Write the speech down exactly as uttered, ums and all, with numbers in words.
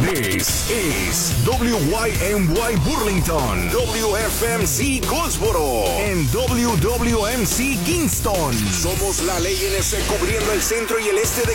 This is W Y M Y Burlington, W F M C Goldsboro, and W W M C Kingston. Somos la ley N S cubriendo el centro y el este de